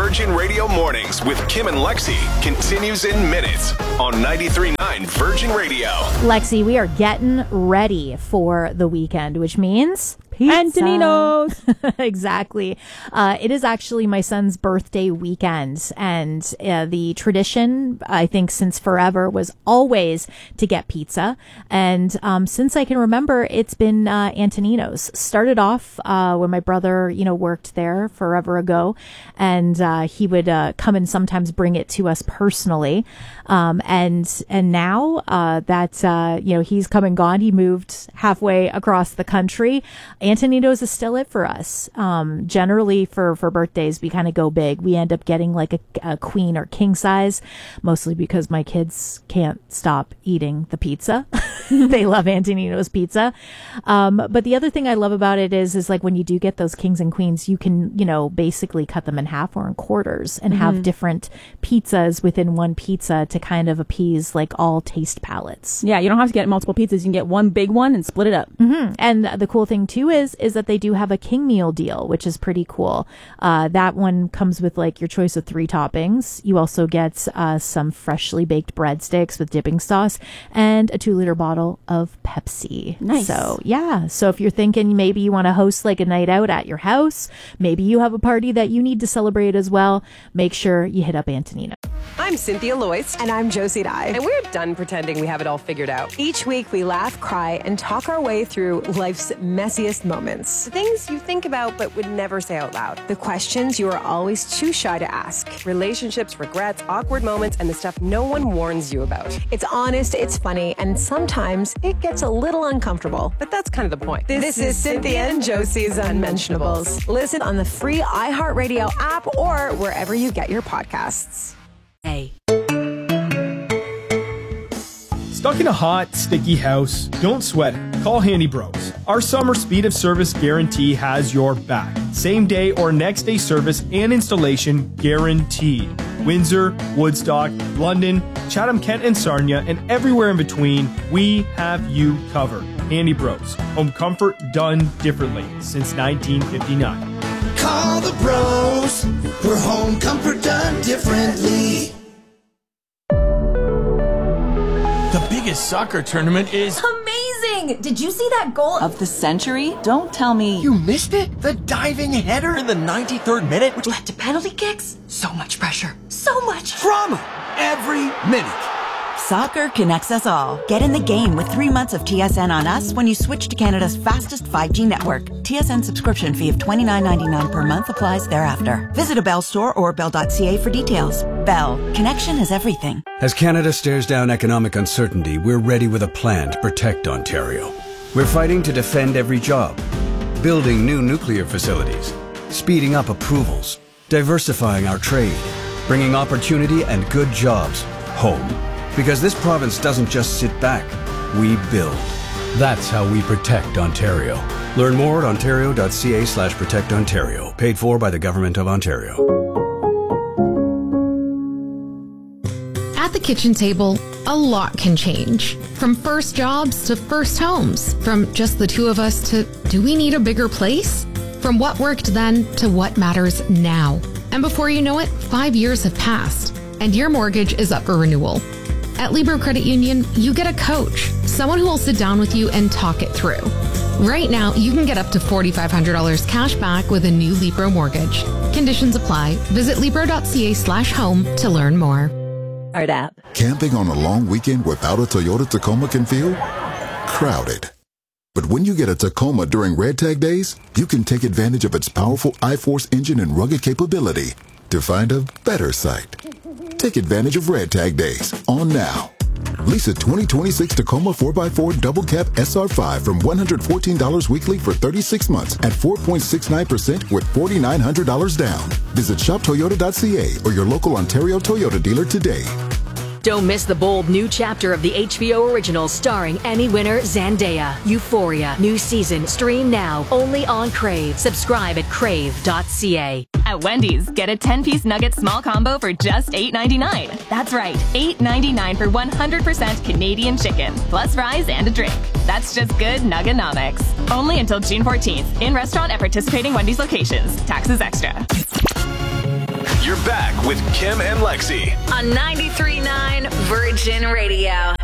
Virgin Radio Mornings with Kim and Lexi continues in minutes on 93.9 Virgin Radio. Lexi, we are getting ready for the weekend, which means pizza. Antoninos. Exactly. It is actually my son's birthday weekend, and the tradition, I think, since forever was always to get pizza. And since I can remember, it's been Antoninos. Started off when my brother, worked there forever ago, and he would come and sometimes bring it to us personally. And now that he's come and gone, he moved halfway across the country. Antoninos is still it for us. Generally for birthdays, we kind of go big. We end up getting like a queen or king size, mostly because my kids can't stop eating the pizza. They love Antoninos pizza. But the other thing I love about it is like when you do get those kings and queens, you can, basically cut them in half or in quarters and have different pizzas within one pizza to kind of appease like all taste palates. Yeah, you don't have to get multiple pizzas. You can get one big one and split it up. Mm-hmm. And the cool thing too is that they do have a king meal deal, which is pretty cool. That one comes with like your choice of 3 toppings. You also get some freshly baked breadsticks with dipping sauce and a 2-liter bottle of Pepsi. Nice. So if you're thinking maybe you want to host like a night out at your house, maybe you have a party that you need to celebrate as well, make sure you hit up Antonino. I'm Cynthia Loyce. And I'm Josie Dye. And we're done pretending we have it all figured out. Each week we laugh, cry, and talk our way through life's messiest moments. The things you think about but would never say out loud. The questions you are always too shy to ask. Relationships, regrets, awkward moments, and the stuff no one warns you about. It's honest, it's funny, and sometimes it gets a little uncomfortable. But that's kind of the point. This is Cynthia and Josie's Unmentionables. Listen on the free iHeartRadio app or wherever you get your podcasts. Hey. Stuck in a hot, sticky house? Don't sweat it. Call Handy Bros. Our summer speed of service guarantee has your back. Same day or next day service and installation guaranteed. Windsor, Woodstock, London, Chatham, Kent, and Sarnia, and everywhere in between, we have you covered. Handy Bros. Home comfort done differently since 1959. Call the bros. We're home comfort done differently. The biggest soccer tournament is amazing! Did you see that goal of the century? Don't tell me. You missed it? The diving header in the 93rd minute, which led to penalty kicks? So much pressure. So much drama every minute. Soccer connects us all. Get in the game with 3 months of TSN on us when you switch to Canada's fastest 5G network. TSN subscription fee of $29.99 per month applies thereafter. Visit a Bell store or bell.ca for details. Bell. Connection is everything. As Canada stares down economic uncertainty, we're ready with a plan to protect Ontario. We're fighting to defend every job, building new nuclear facilities, speeding up approvals, diversifying our trade, bringing opportunity and good jobs home. Because this province doesn't just sit back, we build. That's how we protect Ontario. Learn more at ontario.ca/protectontario. Paid for by the Government of Ontario. At the kitchen table, a lot can change. From first jobs to first homes. From just the two of us to, do we need a bigger place? From what worked then to what matters now. And before you know it, 5 years have passed, and your mortgage is up for renewal. At Libro Credit Union, you get a coach, someone who will sit down with you and talk it through. Right now, you can get up to $4,500 cash back with a new Libro mortgage. Conditions apply. Visit Libro.ca/home to learn more. Art app. Camping on a long weekend without a Toyota Tacoma can feel crowded. But when you get a Tacoma during Red Tag Days, you can take advantage of its powerful I-Force engine and rugged capability to find a better site. Take advantage of Red Tag Days on now. Lease a 2026 Tacoma 4x4 Double Cab SR5 from $114 weekly for 36 months at 4.69% with $4,900 down. Visit shoptoyota.ca or your local Ontario Toyota dealer today. Don't miss the bold new chapter of the HBO original starring Emmy winner Zendaya. Euphoria. New season. Stream now. Only on Crave. Subscribe at crave.ca. At Wendy's, get a 10-piece nugget small combo for just $8.99. That's right, $8.99 for 100% Canadian chicken, plus fries and a drink. That's just good Nuggonomics. Only until June 14th. In restaurant at participating Wendy's locations. Taxes extra. Your with Kim and Lexi on 93.9 Virgin Radio.